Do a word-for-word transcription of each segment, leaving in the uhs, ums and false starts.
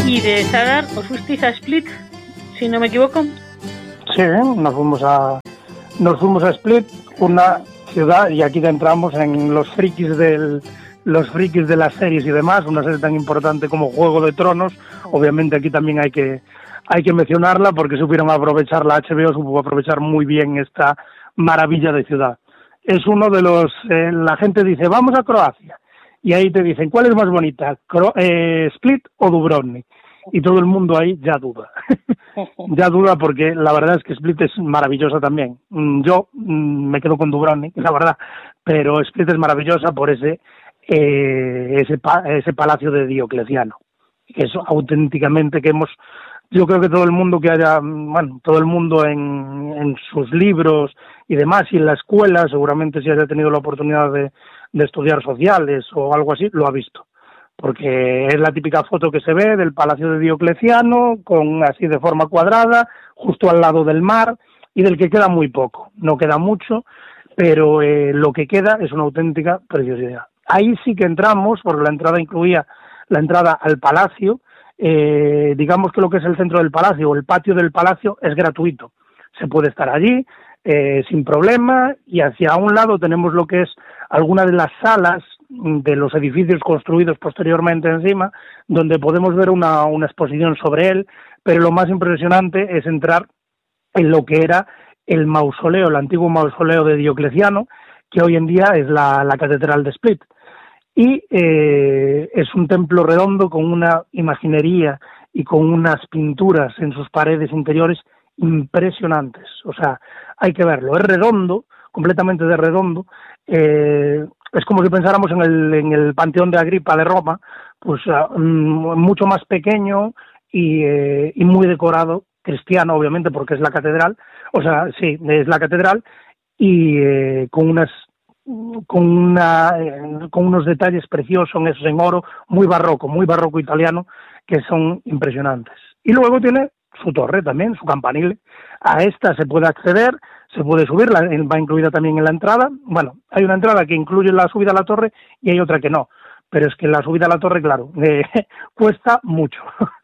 Y de Zadar os fuisteis a Split, si no me equivoco. Sí, nos fuimos a nos fuimos a Split, una ciudad, y aquí entramos en los frikis del los frikis de las series y demás, una serie tan importante como Juego de Tronos. Obviamente aquí también hay que hay que mencionarla porque supieron aprovechar, la H B O supo aprovechar muy bien esta maravilla de ciudad. Es uno de los, eh, la gente dice, vamos a Croacia, y ahí te dicen, ¿cuál es más bonita, Cro eh, Split o Dubrovnik? Y todo el mundo ahí ya duda, ya duda porque la verdad es que Split es maravillosa también. Yo mm, me quedo con Dubrovnik, la verdad, pero Split es maravillosa por ese eh, ese, pa ese palacio de Diocleciano, que es auténticamente que hemos, yo creo que todo el mundo que haya, bueno, todo el mundo en, en sus libros y demás, y en la escuela, seguramente si haya tenido la oportunidad de, de estudiar sociales o algo así, lo ha visto. Porque es la típica foto que se ve del Palacio de Diocleciano, con así de forma cuadrada, justo al lado del mar, y del que queda muy poco. No queda mucho, pero eh, lo que queda es una auténtica preciosidad. Ahí sí que entramos, porque la entrada incluía la entrada al palacio. Eh, digamos que lo que es el centro del palacio o el patio del palacio es gratuito. Se puede estar allí eh, sin problema, y hacia un lado tenemos lo que es alguna de las salas de los edificios construidos posteriormente encima, donde podemos ver una, una exposición sobre él, pero lo más impresionante es entrar en lo que era el mausoleo, el antiguo mausoleo de Diocleciano, que hoy en día es la, la Catedral de Split. Y eh, es un templo redondo con una imaginería y con unas pinturas en sus paredes interiores impresionantes. O sea, hay que verlo. Es redondo, completamente de redondo. Eh, es como si pensáramos en el, en el Panteón de Agripa de Roma, pues uh, mucho más pequeño y, eh, y muy decorado, cristiano obviamente porque es la catedral. O sea, sí, es la catedral, y eh, con unas con una eh, con unos detalles preciosos, esos en oro, muy barroco, muy barroco italiano, que son impresionantes. Y luego tiene su torre también, su campanil. A esta se puede acceder, se puede subir, la, va incluida también en la entrada. Bueno, hay una entrada que incluye la subida a la torre y hay otra que no, pero es que la subida a la torre, claro, eh, cuesta mucho.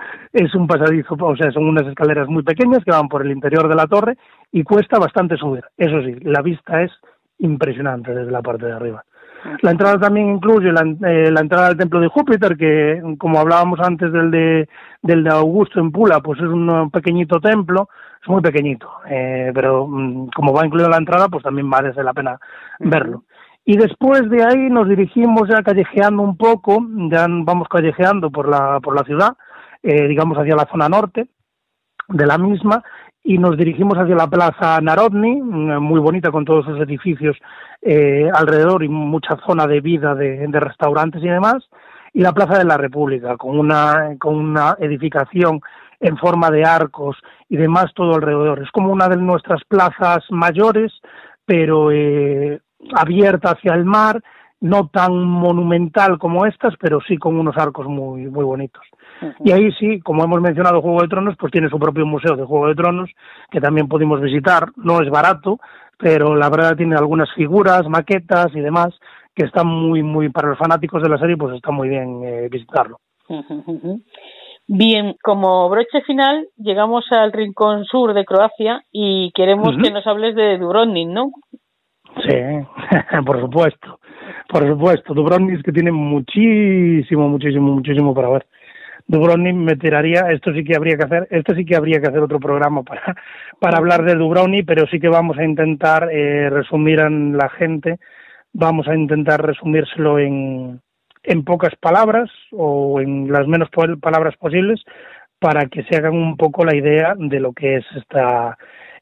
Es un pasadizo, o sea, son unas escaleras muy pequeñas que van por el interior de la torre y cuesta bastante subir. Eso sí, la vista es impresionante desde la parte de arriba. La entrada también incluye la, eh, la entrada al templo de Júpiter, que como hablábamos antes del de, del de Augusto en Pula, pues es un pequeñito templo, es muy pequeñito, eh, pero mm, como va incluido la entrada, pues también merece la pena verlo. Y después de ahí nos dirigimos ya callejeando un poco, ya vamos callejeando por la, por la ciudad, eh, digamos hacia la zona norte de la misma, y nos dirigimos hacia la Plaza Narodni, muy bonita con todos sus edificios eh, alrededor y mucha zona de vida de, de restaurantes y demás, y la Plaza de la República, con una, con una edificación en forma de arcos y demás todo alrededor. Es como una de nuestras plazas mayores, pero eh, abierta hacia el mar, no tan monumental como estas, pero sí con unos arcos muy, muy bonitos. Uh-huh. Y ahí sí, como hemos mencionado Juego de Tronos, pues tiene su propio museo de Juego de Tronos, que también pudimos visitar. No es barato, pero la verdad tiene algunas figuras, maquetas y demás, que están muy, muy, para los fanáticos de la serie, pues está muy bien eh, visitarlo. Uh-huh. Bien, como broche final, llegamos al rincón sur de Croacia y queremos uh-huh. que nos hables de Dubrovnik, ¿no? Sí, por supuesto, por supuesto. Dubrovnik es que tiene muchísimo, muchísimo, muchísimo para ver. Dubrovnik me tiraría, esto sí que habría que hacer, esto sí que habría que hacer otro programa para, para hablar de Dubrovnik, pero sí que vamos a intentar eh, resumir en la gente, vamos a intentar resumírselo en, en pocas palabras o en las menos palabras posibles para que se hagan un poco la idea de lo que es esta...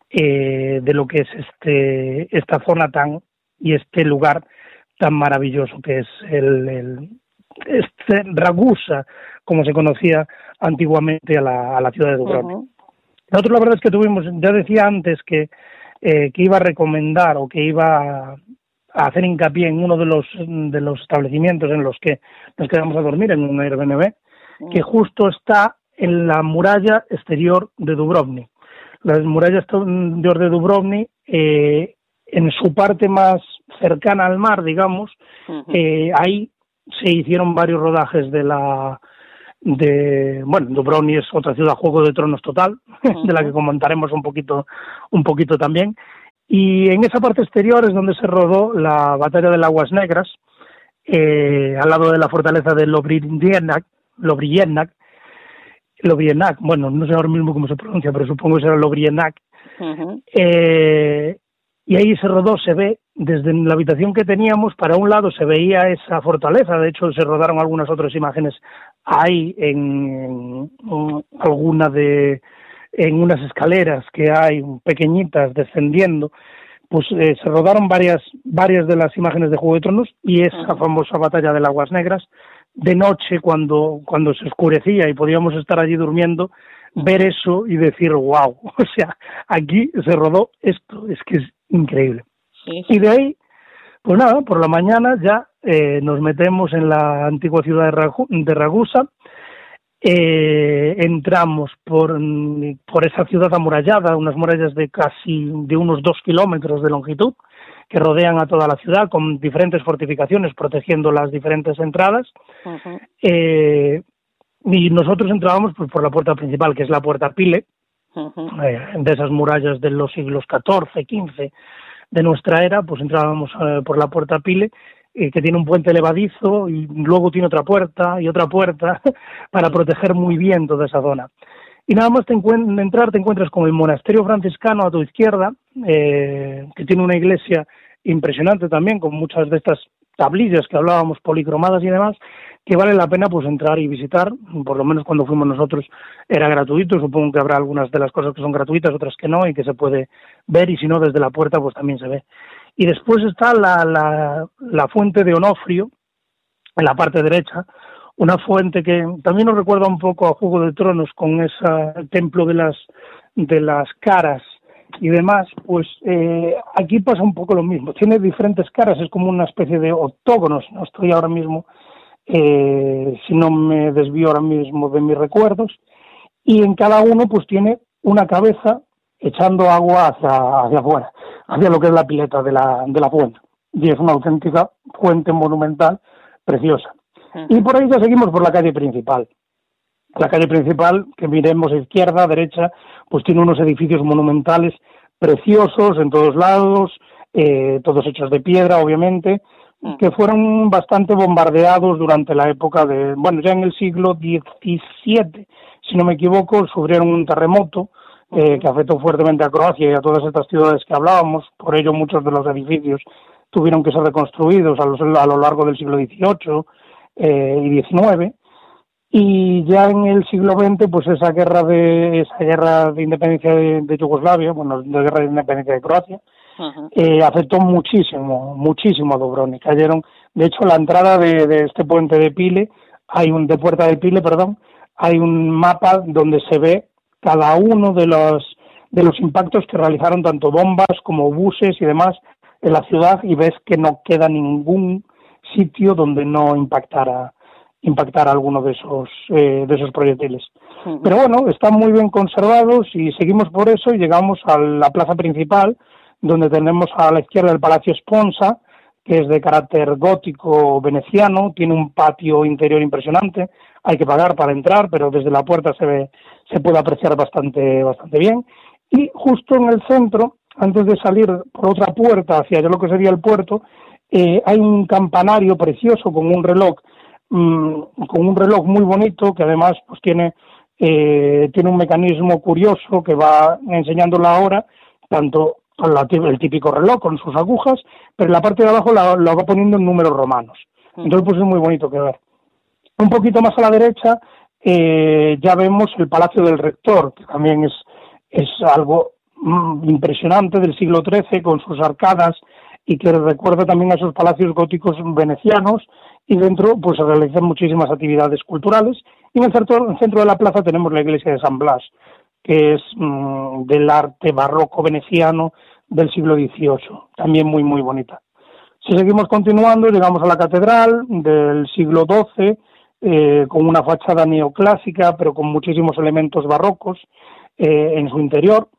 Eh, de lo que es este esta zona tan y este lugar tan maravilloso que es el, el este Ragusa, como se conocía antiguamente a la, a la ciudad de Dubrovnik. Uh-huh. Nosotros la verdad es que tuvimos, ya decía antes que eh, que iba a recomendar o que iba a, a hacer hincapié en uno de los de los establecimientos en los que nos quedamos a dormir, en un Airbnb, uh-huh. que justo está en la muralla exterior de Dubrovnik. Las murallas de Dubrovnik, eh, en su parte más cercana al mar, digamos, uh-huh. eh, ahí se hicieron varios rodajes de la de bueno, Dubrovnik es otra ciudad Juego de Tronos total, uh-huh. de la que comentaremos un poquito, un poquito también. Y en esa parte exterior es donde se rodó la batalla de las Aguas Negras, eh, al lado de la fortaleza de Lovrijenac, Lovrijenac, Lovrijenac, bueno, no sé ahora mismo cómo se pronuncia, pero supongo que será Lovrijenac. Uh-huh. Eh, y ahí se rodó, se ve, desde la habitación que teníamos, para un lado se veía esa fortaleza, de hecho se rodaron algunas otras imágenes ahí, en, en alguna de... en unas escaleras que hay pequeñitas descendiendo, pues eh, se rodaron varias varias de las imágenes de Juego de Tronos y esa uh-huh. famosa batalla de las Aguas Negras, de noche cuando cuando se oscurecía y podíamos estar allí durmiendo, ver eso y decir wow, o sea, aquí se rodó esto, es que es increíble. Sí, sí. Y de ahí, pues nada, por la mañana ya eh, nos metemos en la antigua ciudad de, Ragu- de Ragusa. Eh, entramos por, por esa ciudad amurallada, unas murallas de casi de unos dos kilómetros de longitud que rodean a toda la ciudad con diferentes fortificaciones protegiendo las diferentes entradas. Uh-huh. eh, y nosotros entrábamos pues por la puerta principal, que es la puerta Pile, uh-huh. eh, de esas murallas de los siglos catorce, quince de nuestra era, pues entrábamos eh, por la puerta Pile, que tiene un puente levadizo y luego tiene otra puerta y otra puerta para proteger muy bien toda esa zona. Y nada más te encuent- entrar te encuentras con el monasterio franciscano a tu izquierda, eh, que tiene una iglesia impresionante también, con muchas de estas tablillas que hablábamos, policromadas y demás, que vale la pena pues entrar y visitar. Por lo menos cuando fuimos nosotros era gratuito, supongo que habrá algunas de las cosas que son gratuitas, otras que no, y que se puede ver, y si no desde la puerta pues también se ve. Y después está la, la, la fuente de Onofrio, en la parte derecha, una fuente que también nos recuerda un poco a Juego de Tronos, con ese templo de las, de las caras y demás. Pues eh, aquí pasa un poco lo mismo, tiene diferentes caras, es como una especie de octógonos, no estoy ahora mismo, eh, si no me desvío ahora mismo de mis recuerdos, y en cada uno pues tiene una cabeza echando agua hacia, hacia afuera, hacia lo que es la pileta de la, de la fuente. Y es una auténtica fuente monumental preciosa. Uh-huh. Y por ahí ya seguimos por la calle principal. La calle principal, que miremos a izquierda, a derecha, pues tiene unos edificios monumentales preciosos en todos lados, eh, todos hechos de piedra, obviamente, uh-huh. que fueron bastante bombardeados durante la época de, bueno, ya en el siglo diecisiete, si no me equivoco, sufrieron un terremoto, Eh, que afectó fuertemente a Croacia y a todas estas ciudades que hablábamos. Por ello muchos de los edificios tuvieron que ser reconstruidos a, los, a lo largo del siglo dieciocho eh, y diecinueve, y ya en el siglo veinte pues esa guerra de esa guerra de independencia de, de Yugoslavia, bueno, de guerra de independencia de Croacia, uh-huh. eh, afectó muchísimo, muchísimo a Dubrovnik. Cayeron, de hecho la entrada de, de este puente de Pile, hay un de Puerta de Pile, perdón, hay un mapa donde se ve cada uno de los de los impactos que realizaron tanto bombas como buses y demás en la ciudad, y ves que no queda ningún sitio donde no impactara impactara alguno de esos eh, de esos proyectiles. Uh-huh. Pero bueno, están muy bien conservados y seguimos por eso y llegamos a la plaza principal, donde tenemos a la izquierda el Palacio Sponza, que es de carácter gótico veneciano, tiene un patio interior impresionante, hay que pagar para entrar, pero desde la puerta se ve, se puede apreciar bastante, bastante bien. Y justo en el centro, antes de salir por otra puerta hacia lo que sería el puerto, eh, hay un campanario precioso con un reloj, mmm, con un reloj muy bonito, que además pues tiene, eh, tiene un mecanismo curioso que va enseñando la hora, tanto el típico reloj con sus agujas, pero en la parte de abajo la, la va poniendo en números romanos. Entonces pues es muy bonito que ver. Un poquito más a la derecha eh, ya vemos el Palacio del Rector, que también es, es algo mm, impresionante del siglo trece, con sus arcadas, y que recuerda también a esos palacios góticos venecianos, y dentro pues se realizan muchísimas actividades culturales. Y en el centro, en el centro de la plaza tenemos la iglesia de San Blas, que es mmm, del arte barroco veneciano del siglo dieciocho, también muy muy bonita. Si seguimos continuando, llegamos a la catedral del siglo doce, eh, con una fachada neoclásica, pero con muchísimos elementos barrocos eh, en su interior.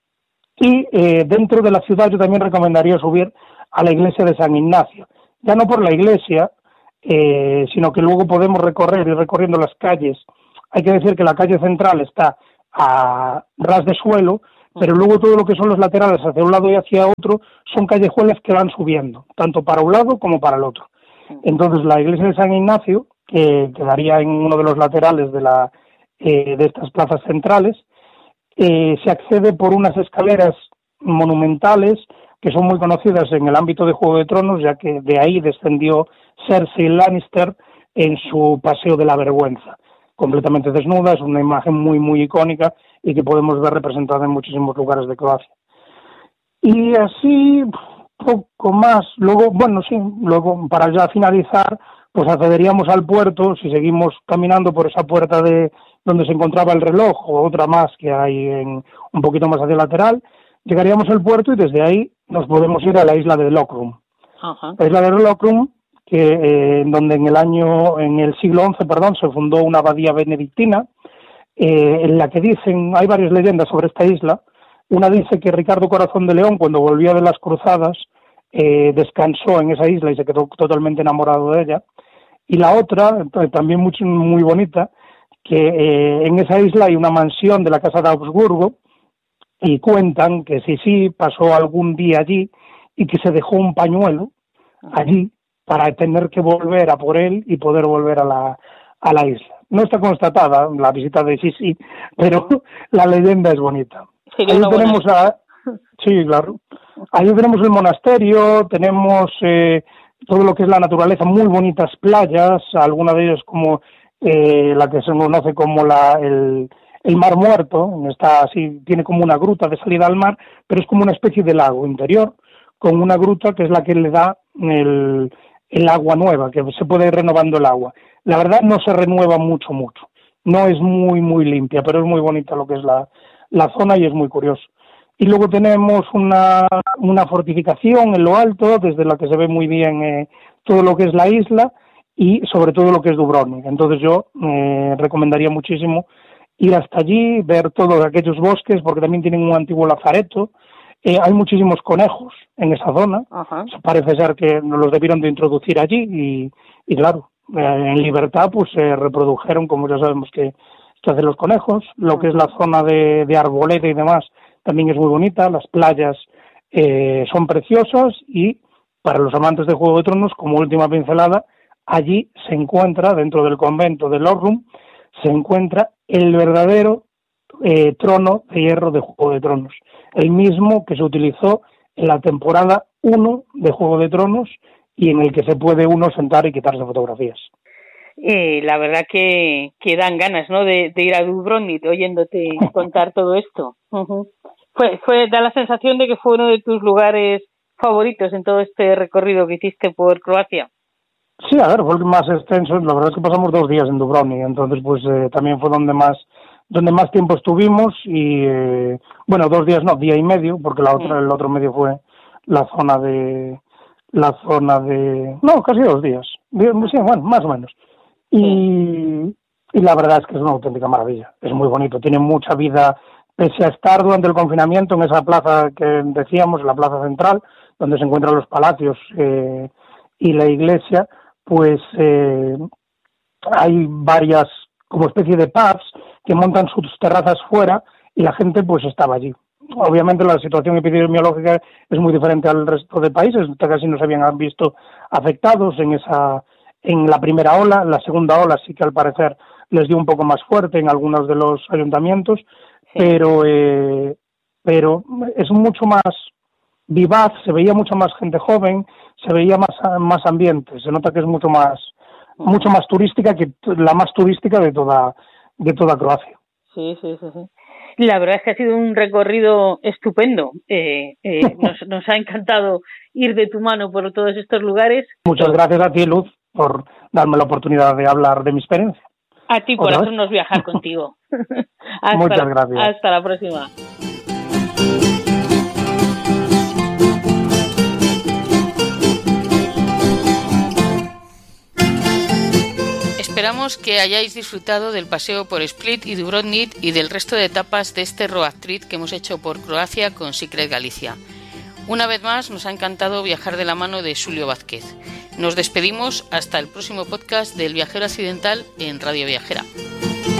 Y eh, dentro de la ciudad yo también recomendaría subir a la iglesia de San Ignacio, ya no por la iglesia, eh, sino que luego podemos recorrer, ir recorriendo las calles Hay que decir que la calle central está a ras de suelo, pero luego todo lo que son los laterales hacia un lado y hacia otro son callejuelas que van subiendo, tanto para un lado como para el otro. Entonces la iglesia de San Ignacio, que quedaría en uno de los laterales de, la, eh, de estas plazas centrales, eh, se accede por unas escaleras monumentales que son muy conocidas en el ámbito de Juego de Tronos, ya que de ahí descendió Cersei Lannister en su paseo de la vergüenza, completamente desnuda. Es una imagen muy, muy icónica y que podemos ver representada en muchísimos lugares de Croacia. Y así, poco más. Luego, bueno, sí, luego para ya finalizar, pues accederíamos al puerto, si seguimos caminando por esa puerta de donde se encontraba el reloj, o otra más que hay en, un poquito más hacia el lateral, llegaríamos al puerto y desde ahí nos podemos ir a la isla de Lockrum. Ajá. La isla de Lockrum, que eh, donde en el año, en el siglo once, perdón, se fundó una abadía benedictina, eh, en la que dicen, hay varias leyendas sobre esta isla. Una dice que Ricardo Corazón de León, cuando volvía de las cruzadas, eh, descansó en esa isla y se quedó totalmente enamorado de ella. Y la otra, también muy, muy bonita, que eh, en esa isla hay una mansión de la Casa de Habsburgo, y cuentan que sí, sí, pasó algún día allí y que se dejó un pañuelo allí para tener que volver a por él y poder volver a la, a la isla. No está constatada la visita de Sisi, pero la leyenda es bonita. Sí, ahí tenemos a, sí, claro. Ahí tenemos el monasterio, tenemos eh, todo lo que es la naturaleza, muy bonitas playas, alguna de ellas como eh, la que se conoce como la el, el Mar Muerto, está así, tiene como una gruta de salida al mar, pero es como una especie de lago interior, con una gruta que es la que le da el, el agua nueva, que se puede ir renovando el agua. La verdad no se renueva mucho, mucho. No es muy, muy limpia, pero es muy bonita lo que es la, la zona y es muy curioso. Y luego tenemos una, una fortificación en lo alto, desde la que se ve muy bien eh, todo lo que es la isla y sobre todo lo que es Dubrovnik. Entonces yo eh, recomendaría muchísimo ir hasta allí, ver todos aquellos bosques, porque también tienen un antiguo lazareto. Eh, hay muchísimos conejos en esa zona. Ajá. Parece ser que nos los debieron de introducir allí y, y claro, eh, en libertad pues se reprodujeron, como ya sabemos que, que hacen los conejos. Lo que es la zona de, de arboleda y demás también es muy bonita, las playas eh, son preciosas y para los amantes de Juego de Tronos, como última pincelada, allí se encuentra, dentro del convento de Lockrum, se encuentra el verdadero eh, trono de hierro de Juego de Tronos, el mismo que se utilizó en la temporada uno de Juego de Tronos y en el que se puede uno sentar y quitarse fotografías. Eh, la verdad que, que dan ganas, ¿no?, de, de ir a Dubrovnik oyéndote contar todo esto. Uh-huh. Fue, fue, da la sensación de que fue uno de tus lugares favoritos en todo este recorrido que hiciste por Croacia. Sí, a ver, fue el más extenso. La verdad es que pasamos dos días en Dubrovnik, entonces pues eh, también fue donde más donde más tiempo estuvimos y, eh, bueno, dos días no, día y medio, porque la otra, sí. El otro medio fue la zona de, la zona de, no, casi dos días, sí, bueno, más o menos. Y, y la verdad es que es una auténtica maravilla, es muy bonito, tiene mucha vida, pese a estar durante el confinamiento en esa plaza que decíamos, la plaza central, donde se encuentran los palacios eh, y la iglesia, pues eh, hay varias como especie de pubs que montan sus terrazas fuera y la gente pues estaba allí. Obviamente la situación epidemiológica es muy diferente al resto de países, casi no se habían visto afectados en esa en la primera ola. La segunda ola sí que al parecer les dio un poco más fuerte en algunos de los ayuntamientos, sí. pero eh, pero es mucho más vivaz, se veía mucha más gente joven, se veía más más ambiente, se nota que es mucho más mucho más turística, que la más turística de toda de toda Croacia. Sí, sí, sí, sí. La verdad es que ha sido un recorrido estupendo. Eh, eh, nos, nos ha encantado ir de tu mano por todos estos lugares. Muchas gracias a ti, Luz, por darme la oportunidad de hablar de mi experiencia. A ti por hacernos viajar contigo. hasta, Muchas gracias. Hasta la próxima. Esperamos que hayáis disfrutado del paseo por Split y Dubrovnik y del resto de etapas de este road trip que hemos hecho por Croacia con Secret Galicia. Una vez más nos ha encantado viajar de la mano de Xulio Vázquez. Nos despedimos hasta el próximo podcast del Viajero Accidental en Radio Viajera.